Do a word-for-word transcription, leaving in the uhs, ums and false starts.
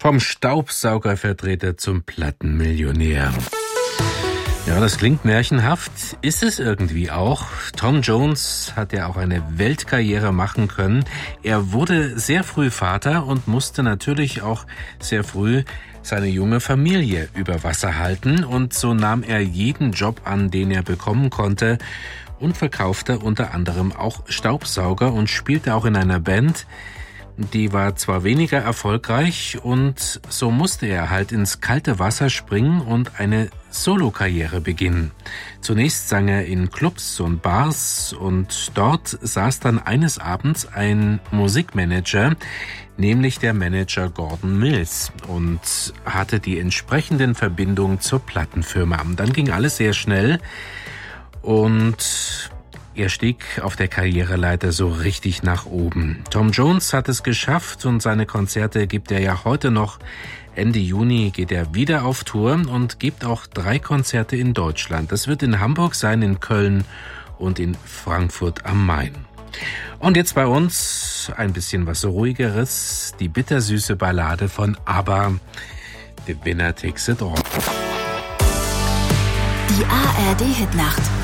Vom Staubsaugervertreter zum Plattenmillionär. Ja, das klingt märchenhaft, ist es irgendwie auch. Tom Jones hat ja auch eine Weltkarriere machen können. Er wurde sehr früh Vater und musste natürlich auch sehr früh seine junge Familie über Wasser halten. Und so nahm er jeden Job an, den er bekommen konnte und verkaufte unter anderem auch Staubsauger und spielte auch in einer Band. Die war zwar weniger erfolgreich und so musste er halt ins kalte Wasser springen und eine Solokarriere beginnen. Zunächst sang er in Clubs und Bars und dort saß dann eines Abends ein Musikmanager, nämlich der Manager Gordon Mills, und hatte die entsprechenden Verbindungen zur Plattenfirma. Dann ging alles sehr schnell und er stieg auf der Karriereleiter so richtig nach oben. Tom Jones hat es geschafft und seine Konzerte gibt er ja heute noch. Ende Juni geht er wieder auf Tour und gibt auch drei Konzerte in Deutschland. Das wird in Hamburg sein, in Köln und in Frankfurt am Main. Und jetzt bei uns ein bisschen was Ruhigeres. Die bittersüße Ballade von ABBA, The Winner Takes It All. Die A R D-Hitnacht.